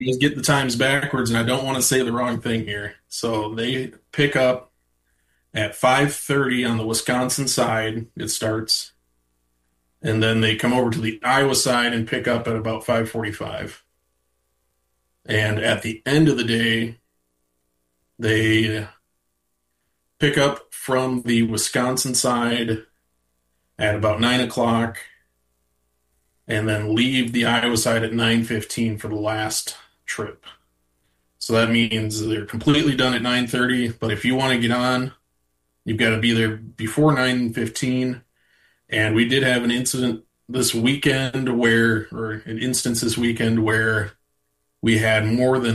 Let's get the times backwards, and I don't want to say the wrong thing here. So they pick up at 5:30 on the Wisconsin side. It starts, and then they come over to the Iowa side and pick up at about 5:45. And at the end of the day, they pick up from the Wisconsin side at about 9 o'clock, and then leave the Iowa side at 9:15 for the last trip. So that means they're completely done at 9:30, but if you want to get on, you've got to be there before 9:15. And we did have an incident this weekend or an instance this weekend where we had more than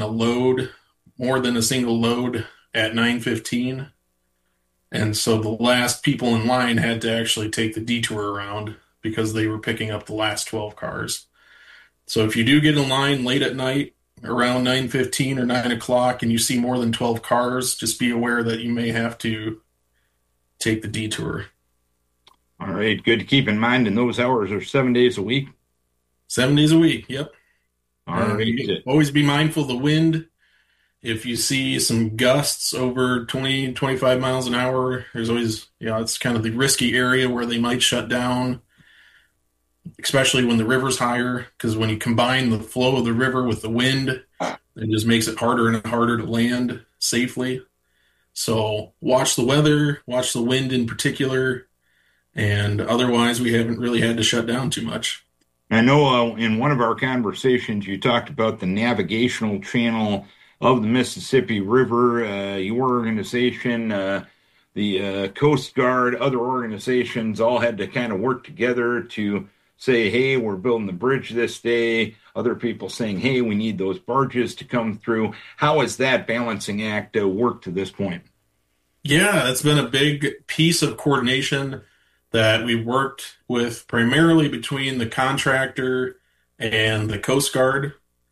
a single load at 9:15. And so the last people in line had to actually take the detour around because they were picking up the last 12 cars. So if you do get in line late at night, around 9:15 or 9 o'clock, and you see more than 12 cars, just be aware that you may have to take the detour. All right, good to keep in mind. And those hours are 7 days a week? 7 days a week, yep. All right. Always be mindful of the wind. If you see some gusts over 20, 25 miles an hour, there's always, it's kind of the risky area where they might shut down, especially when the river's higher, because when you combine the flow of the river with the wind, it just makes it harder and harder to land safely. So watch the weather, watch the wind in particular, and otherwise we haven't really had to shut down too much. I know in one of our conversations you talked about the navigational channel of the Mississippi River. Your organization, the Coast Guard, other organizations all had to kind of work together to say, hey, we're building the bridge this day. Other people saying, hey, we need those barges to come through. How has that balancing act worked to this point? Yeah, it's been a big piece of coordination that we worked with primarily between the contractor and the Coast Guard.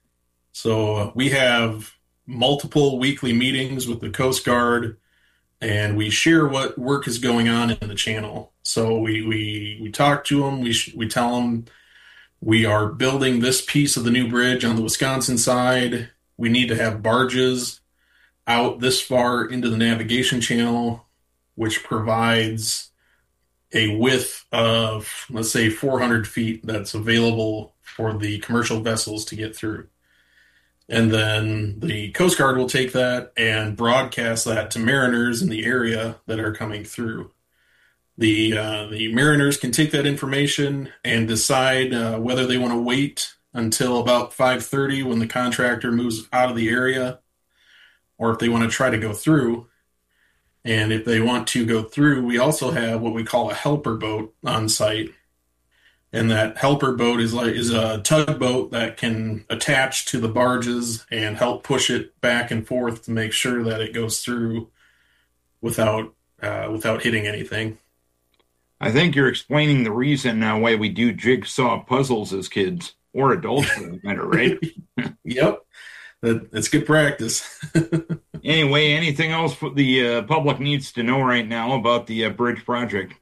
So we have multiple weekly meetings with the Coast Guard, and we share what work is going on in the channel. So we talk to them, we tell them we are building this piece of the new bridge on the Wisconsin side. We need to have barges out this far into the navigation channel, which provides a width of, let's say, 400 feet that's available for the commercial vessels to get through. And then the Coast Guard will take that and broadcast that to mariners in the area that are coming through. The mariners can take that information and decide whether they want to wait until about 5:30 when the contractor moves out of the area, or if they want to try to go through. And if they want to go through, we also have what we call a helper boat on site. And that helper boat is a tugboat that can attach to the barges and help push it back and forth to make sure that it goes through without hitting anything. I think you're explaining the reason why we do jigsaw puzzles as kids, or adults for that matter, right? Yep, that's good practice. Anyway, anything else the public needs to know right now about the bridge project?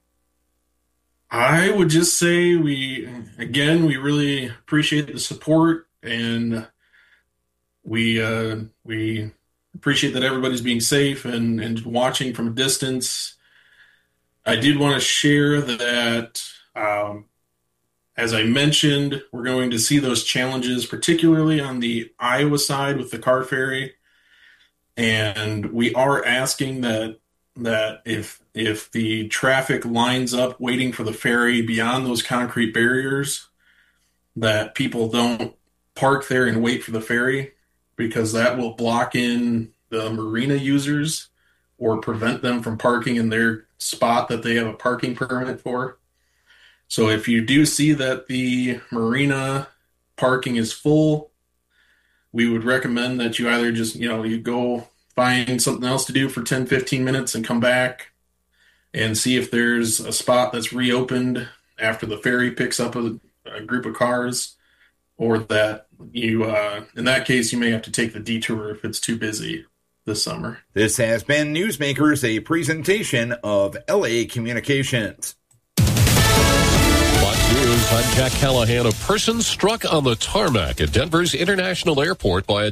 I would just say we really appreciate the support, and we appreciate that everybody's being safe and watching from a distance. I did want to share that, as I mentioned, we're going to see those challenges, particularly on the Iowa side with the car ferry, and we are asking that if the traffic lines up waiting for the ferry beyond those concrete barriers, that people don't park there and wait for the ferry, because that will block in the marina users or prevent them from parking in their spot that they have a parking permit for. So if you do see that the marina parking is full, we would recommend that you either just, you go find something else to do for 10, 15 minutes and come back and see if there's a spot that's reopened after the ferry picks up a group of cars, or that you, in that case, you may have to take the detour if it's too busy this summer. This has been Newsmakers, a presentation of LA Communications. Fox News, I'm Jack Callahan. A person struck on the tarmac at Denver's International Airport by a